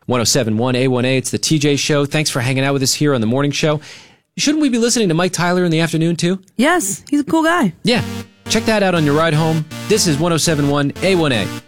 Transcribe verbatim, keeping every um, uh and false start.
one oh seven point one A one A. It's the T J Show. Thanks for hanging out with us here on the morning show. Shouldn't we be listening to Mike Tyler in the afternoon, too? Yes, he's a cool guy. Yeah. Check that out on your ride home. This is one oh seven point one A one A.